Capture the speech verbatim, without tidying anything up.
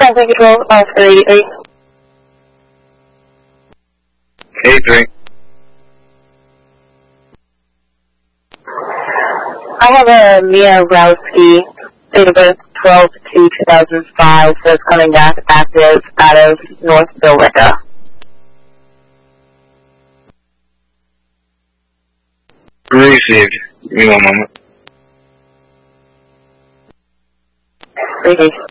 Traffic control, Oscar eighty-three. eighty-three. I have a Mia Rowski, date of birth twelve two two thousand five, so it's coming back active out of North Billerica. Received. Give me one moment. Received.